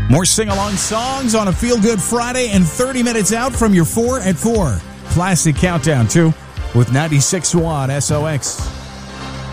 More sing-along songs on a feel-good Friday and 30 minutes out from your 4 at 4. Classic Countdown, too, with 96 Watt SOX.